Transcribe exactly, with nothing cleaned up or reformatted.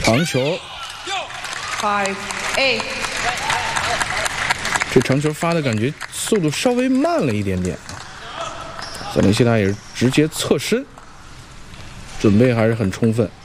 长球。 Five eight。 这长球发的感觉速度稍微慢了一点点。泽连西达也是直接侧身，准备还是很充分。